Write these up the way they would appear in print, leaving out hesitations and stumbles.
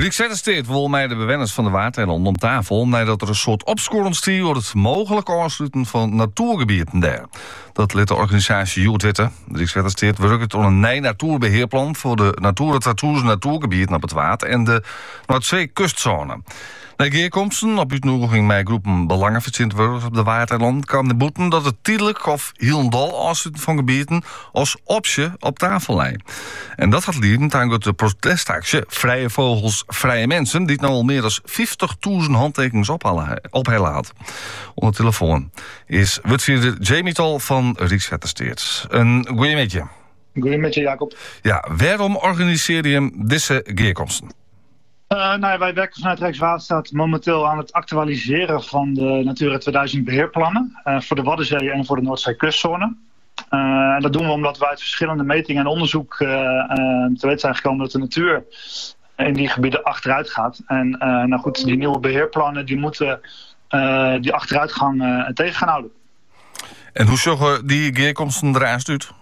Rijkswaterstaat wil met de bewoners van de Waterland om tafel nadat er een soort opsporing stier wordt het mogelijk afsluiten van natuurgebieden daar. Dat liet de organisatie Joet weten. De Rijkswaterstaat werkt aan een nieuw natuurbeheerplan voor de natuurgebieden op het water en de Noordzee-kustzone. Na geerkomsten op uitnodiging met groepen belangenverstrendigers op de Waterland kwam de boeten dat het tijdelijk of hielendal afsluiten van gebieden als optie op tafel lag. En dat gaat leiden aan de protestactie Vrije Vogels, Vrije Mensen, die het nou al meer dan 50.000 handtekeningen ophalen had. Onder telefoon is wethouder Jamie Tol van Rijkswaterstaat. Een goeiemiddag. Goeiemiddag, Jacob. Ja, waarom organiseer je hem deze geerkomsten? Wij werken vanuit Rijkswaterstaat momenteel aan het actualiseren van de Natura 2000 beheerplannen voor de Waddenzee en voor de Noordzee-kustzone. En dat doen we omdat we uit verschillende metingen en onderzoek te weten zijn gekomen dat de natuur in die gebieden achteruit gaat. En die nieuwe beheerplannen die moeten die achteruitgang tegen gaan houden. En hoe zorgen die geerkomsten eraan stuurt?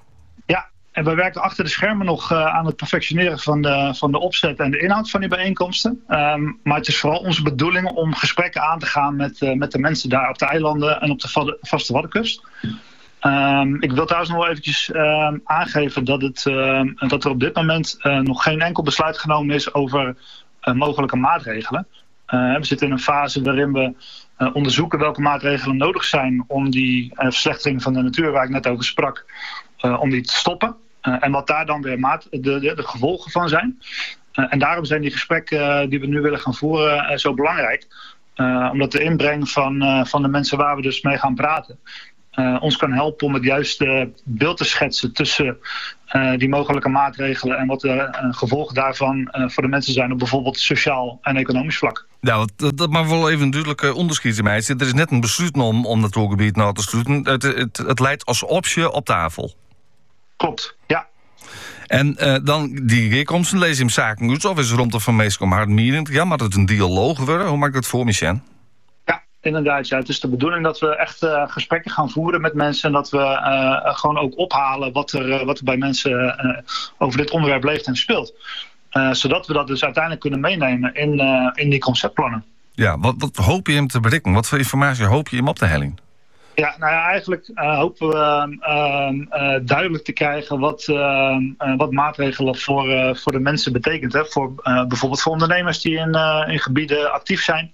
En we werken achter de schermen nog aan het perfectioneren van de opzet en de inhoud van die bijeenkomsten. Maar het is vooral onze bedoeling om gesprekken aan te gaan met de mensen daar op de eilanden en op de vaste Waddenkust. Ik wil trouwens nog wel eventjes aangeven dat er op dit moment nog geen enkel besluit genomen is over mogelijke maatregelen. We zitten in een fase waarin we onderzoeken welke maatregelen nodig zijn om die verslechtering van de natuur waar ik net over sprak, om die te stoppen. En wat daar dan weer de gevolgen van zijn. En daarom zijn die gesprekken die we nu willen gaan voeren zo belangrijk. Omdat de inbreng van de mensen waar we dus mee gaan praten ons kan helpen om het juiste beeld te schetsen tussen die mogelijke maatregelen en wat de gevolgen daarvan voor de mensen zijn op bijvoorbeeld sociaal en economisch vlak. Ja, dat mag wel even een duidelijk onderscheid in mij. Er is net een besluit om dat natuurgebied nou te sluiten. Het leidt als optie op tafel. Klopt, ja. En dan die geerkomsten lees je hem zaken uit, of is er rond de van meestal hard meeting? Ja, maar het een dialoog worden. Hoe maak ik dat voor, Michel? Ja, inderdaad. Ja. Het is de bedoeling dat we echt gesprekken gaan voeren met mensen en dat we gewoon ook ophalen wat er bij mensen over dit onderwerp leeft en speelt. Zodat we dat dus uiteindelijk kunnen meenemen in die conceptplannen. Ja, wat hoop je hem te bereiken? Wat voor informatie hoop je hem op te hellen? Ja, eigenlijk hopen we duidelijk te krijgen wat maatregelen voor de mensen betekent. Hè? Bijvoorbeeld voor ondernemers die in gebieden actief zijn.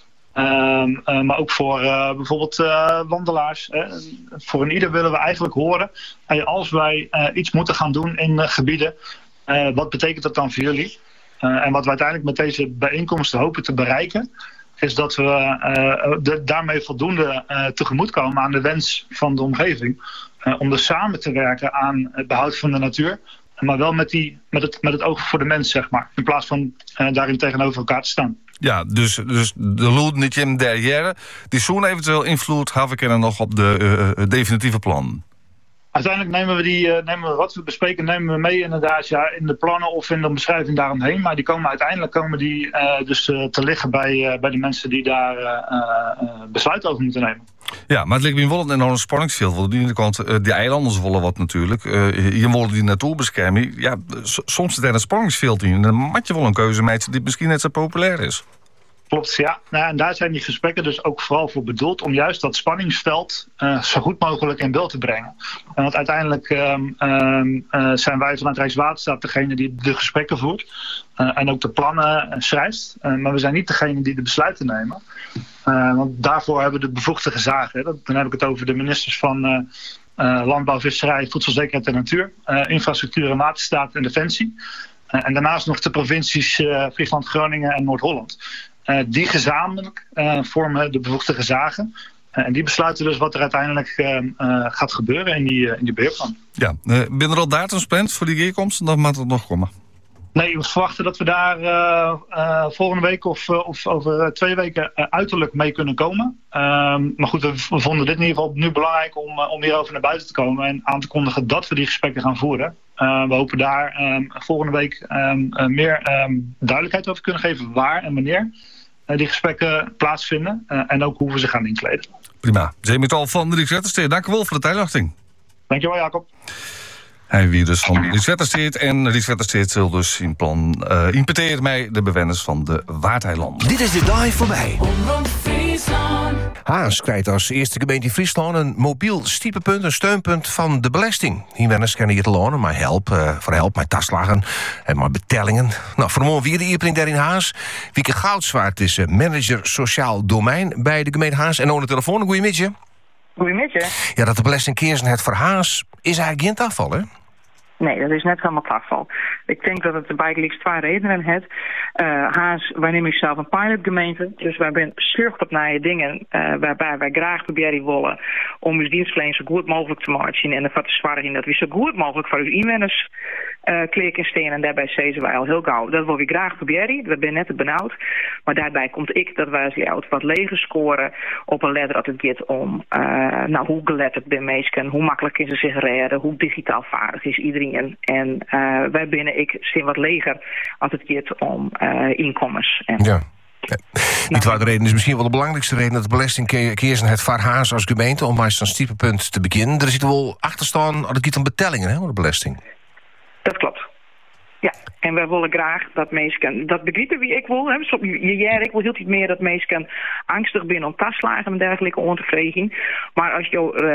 Maar ook voor bijvoorbeeld wandelaars. Voor een ieder willen we eigenlijk horen. Als wij iets moeten gaan doen in gebieden, wat betekent dat dan voor jullie? En wat we uiteindelijk met deze bijeenkomsten hopen te bereiken, is dat we daarmee voldoende tegemoetkomen aan de wens van de omgeving. Om dus samen te werken aan het behoud van de natuur. Maar wel met het oog voor de mens, zeg maar. In plaats van daarin tegenover elkaar te staan. Ja, dus de lood niet in derrière. Die zo'n eventueel invloed hebben nog op de definitieve plan. Uiteindelijk nemen we wat we bespreken nemen we mee inderdaad in de plannen of in de beschrijving daaromheen. Maar uiteindelijk komen die dus te liggen bij de mensen die daar besluit over moeten nemen. Ja, maar het lijkt me wel een enorm spanningsveld. Want aan de ene kant, die eilanden willen wat natuurlijk. Hier willen die natuurbescherming. Ja, soms zit er een spanningsveld in. En dan moet je wel een keuze maken die misschien net zo populair is. Klopt, ja. En daar zijn die gesprekken dus ook vooral voor bedoeld om juist dat spanningsveld zo goed mogelijk in beeld te brengen. En want uiteindelijk zijn wij vanuit Rijkswaterstaat degene die de gesprekken voert en ook de plannen schrijft. Maar we zijn niet degene die de besluiten nemen. Want daarvoor hebben we de bevoegde gezagen. Dan heb ik het over de ministers van Landbouw, Visserij, Voedselzekerheid en Natuur, Infrastructuur en Waterstaat en Defensie. En daarnaast nog de provincies Friesland, Groningen en Noord-Holland. Die gezamenlijk vormen de bevoegde gezagen. En die besluiten dus wat er uiteindelijk gaat gebeuren in die beheerplan. Ja, ben er al datums gepland voor die geerkomst? Dan moet het nog komen. Nee, we verwachten dat we daar volgende week of over 2 weken uiterlijk mee kunnen komen. Maar goed, we vonden dit in ieder geval nu belangrijk om hierover naar buiten te komen en aan te kondigen dat we die gesprekken gaan voeren. We hopen daar volgende week meer duidelijkheid over kunnen geven waar en wanneer die gesprekken plaatsvinden en ook hoe we ze gaan inkleden. Prima. Jamie Tol van de Rijkswaterstaat, dank u wel voor de tijdachting. Dankjewel, Jacob. Hij wie dus van Ries Wettersteert. En Ries Wettersteert zal dus in plan impeteren mij de bewoners van de Waardeilanden. Dit is de dag voorbij. Haas krijgt als eerste gemeente in Friesland een mobiel stiepenpunt, een steunpunt van de belasting. Hierwenners kennen je te lonen, maar help, met taslagen en maar betellingen. Nou, vanmorgen weer de Ierpring daar in Haas. Wieke Goudswaard is manager sociaal domein bij de gemeente Haas. En aan de telefoon, goeiemiddag. Goedemiddag. Ja, dat de belastingkeers het voor Haas is eigenlijk geen afval, hè? Nee, dat is net helemaal het afval. Ik denk dat het bij liefst 2 redenen heeft. Haas, wij nemen zelf een pilotgemeente. Dus wij zijn beslurgd op naar dingen waarbij wij graag proberen willen om ons dienstverlening zo goed mogelijk te maken. En ervoor te zorgen dat we zo goed mogelijk voor onze inwoners klikken staan. En daarbij zeggen wij al heel gauw, dat willen we graag proberen. We zijn net te benauwd. Maar daarbij komt dat wij als wat leger scoren op een letter dat het gaat om hoe geletterd ben mensen, hoe makkelijk is ze zich redden, hoe digitaal vaardig is iedereen. En wij binnen steen wat leger als het gaat om inkomens. Ja. Die tweede reden is misschien wel de belangrijkste reden dat de belastingkeers het voor Haas als gemeente om maar zo'n stiepenpunt te beginnen. Er zit wel achter staan als het gaat om betalingen, hè, de belasting. Dat klopt. Ja, en wij willen graag dat mensen, dat begrijpen wie ik wil. Ik wil heel iets meer dat mensen angstig zijn om taslagen en dergelijke ontevreden. Maar als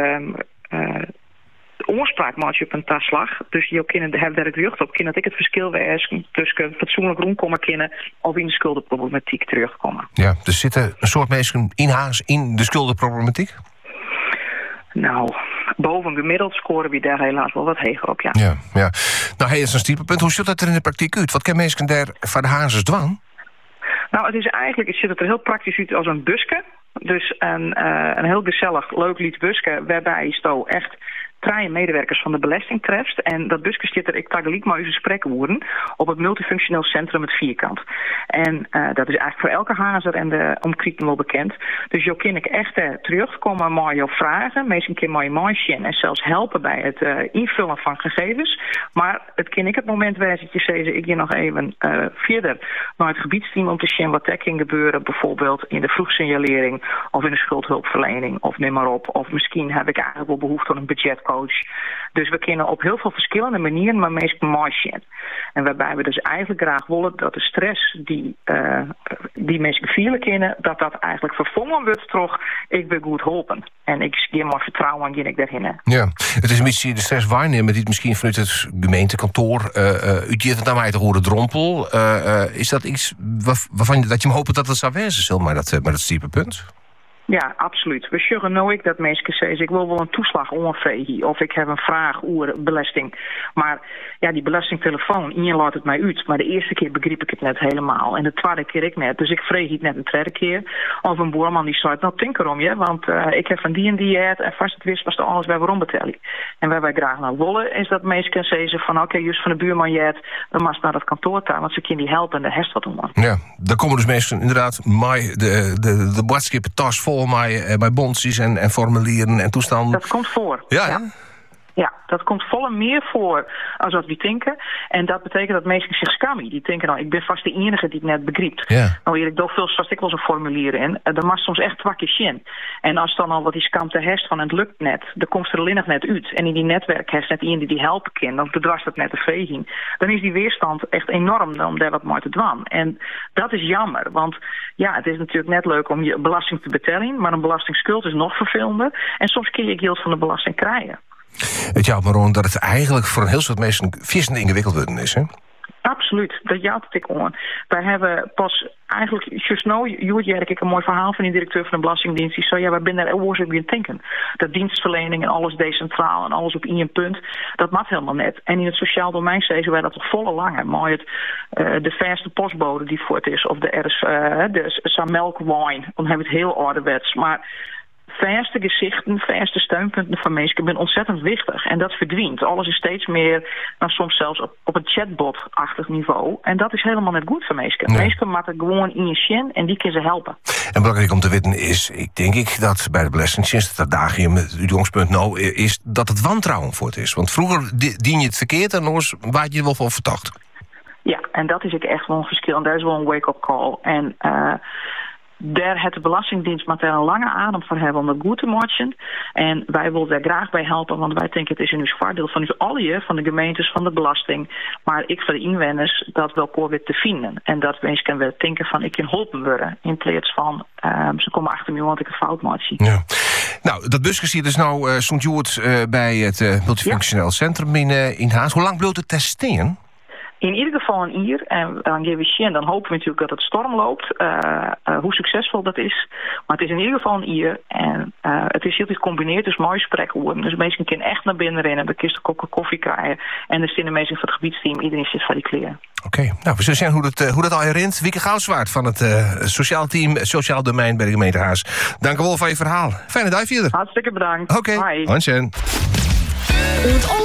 je oorspraak maak je op een taslag, dus je kinderen hebben daar het jeugd op, dat ik het verschil wees tussen fatsoenlijk rondkomen kunnen of in de schuldenproblematiek terugkomen. Ja, er zitten een soort mensen in Haas in de schuldenproblematiek? Nou, boven gemiddeld scoren we daar helaas wel wat hoger op, ja. Ja. Nou, dat is een stiepenpunt. Hoe ziet dat er in de praktijk uit? Wat kan mensen daar van de Hazes dwang? Nou, het ziet er heel praktisch uit als een busje. Dus een heel gezellig, leuk lied busje, waarbij je echt 3 medewerkers van de belasting treft. En dat busje zit er, ik tegelijk maar eens gesprekken worden op het multifunctioneel centrum het Vierkant. En dat is eigenlijk voor elke hazer en de omkrieten wel bekend. Dus je kan ik echt terugkomen met je vragen. Meestal kan je maaien en zelfs helpen bij het invullen van gegevens. Maar het kan ik het moment wezen dat je zegt, ik ga nog even verder naar het gebiedsteam om te zien wat er kan gebeuren. Bijvoorbeeld in de vroegsignalering of in de schuldhulpverlening of neem maar op. Of misschien heb ik eigenlijk wel behoefte aan een budgetcoach. Dus we kunnen op heel veel verschillende manieren maar meestal maaien. En waarbij we dus eigenlijk graag willen dat de stress die mensen vielen kennen, dat eigenlijk vervangen wordt door ik wil goed helpen. En ik geef maar vertrouwen en ik daarin. Ja, het is een beetje de stress waarnemen die misschien vanuit het gemeentekantoor uitgeeft naar mij te horen drompel. Is dat iets waarvan dat je hem hoopt dat het zou wezen, zeg maar, dat stiepenpunt? Ja, absoluut. We zeggen nooit dat mensen zeggen, ik wil wel een toeslag onvregen of ik heb een vraag over belasting. Maar ja, die belastingtelefoon, iedereen laat het mij uit. Maar de eerste keer begreep ik het net helemaal. En de tweede keer ik net. Dus ik vreeg het net een tweede keer. Of een boerman die zei, nou denk erom je, want ik heb van die en die en vast het wist was er alles bij waarom betalen. En waar wij graag naar willen is dat mensen kunnen zeggen van oké, juist van de buurman je dan mag naar dat kantoor gaan, want ze kunnen die helpen en de rest wat doen. Ja, daar komen dus mensen inderdaad de boodschap tas vol bij bondsjes en formulieren en toestanden. Dat komt voor. Ja. Ja, dat komt volle meer voor als wat we denken. En dat betekent dat mensen zich scannen. Die denken, nou, ik ben vast de enige die het net begrijpt. Ja. Nou, Erik, doe veel vast ik wel zo'n formulier in. Dan mag soms echt twakjes in. En als dan al wat die scamt herst van het lukt net, dan komt er alleen nog net uit. En in die netwerk heeft net iemand die helpen kan, dan bedwast het net de veging. Dan is die weerstand echt enorm om daar wat mee te doen. En dat is jammer, want ja, het is natuurlijk net leuk om je belasting te betalen, maar een belastingsschuld is nog vervelender. En soms kun je geld van de belasting krijgen. Het jouwt maar rond dat het eigenlijk voor een heel soort mensen vissend ingewikkeld worden is, hè? Absoluut, dat jouwt ik aan. Wij hebben pas eigenlijk, just nou, Joert ik een mooi verhaal van die directeur van de Belastingdienst. Die zei, ja, wij zijn daar oorzaak in denken. Dat dienstverlening en alles decentraal en alles op één punt, dat mag helemaal net. En in het sociaal domein zeggen wij dat toch volle lange. Maar de verste postbode die voort is, of de Samelkwijn, dan hebben we het heel ouderwets. Maar verste gezichten, verste steunpunten van mensen zijn ontzettend wichtig. En dat verdwijnt. Alles is steeds meer, nou, soms zelfs op een chatbot-achtig niveau. En dat is helemaal net goed voor mensen. Nee. Mensen maken gewoon in je shin en die kunnen ze helpen. En belangrijk om te weten is, ik dat bij de Belastingdienst, dat dagen je met het uitgangspunt nou, is dat het wantrouwen voor het is. Want vroeger dien je het verkeerd en anders waard je er wel van verdacht. Ja, en dat is echt wel een verschil. En daar is wel een wake-up call. En daar het de Belastingdienst maar een lange adem voor hebben om dat goed te maken. En wij willen daar graag bij helpen, want wij denken het is in ons voordeel van ons allen, van de gemeentes, van de belasting, maar ik voor de inwoners dat wel weer te vinden. En dat mensen wel denken van ik kan helpen worden, in plaats van ze komen achter me want ik het fout maak. Ja. Nou, dat busje zit dus nou stond Joert bij het multifunctioneel centrum in Haas. Hoe lang bleef het testeren? In ieder geval een uur. En dan geven we zien, dan hopen we natuurlijk dat het storm loopt. Hoe succesvol dat is. Maar het is in ieder geval een uur. En het is heel gecombineerd, dus mooi spreekwoorden. Dus mensen kunnen echt naar binnen rennen. Dan kun je een kopje koffie krijgen. En er zitten mensen van het gebiedsteam. Iedereen zit voor die kleren. Oké, nou we zullen zien hoe dat al herinnert. Wieke Goudswaard van het sociaal team, sociaal domein bij de gemeente Haas. Dank u wel voor je verhaal. Fijne dag verder. Hartstikke bedankt. Oké, Hansjen.